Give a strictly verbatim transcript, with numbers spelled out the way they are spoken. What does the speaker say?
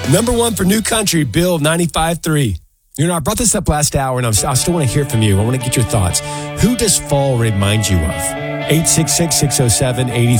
Number one for New Country, Bill ninety-five three. You know, I brought this up last hour, and I'm, I still want to hear from you. I want to get your thoughts. Who does fall remind you of? eight six six, six oh seven, eight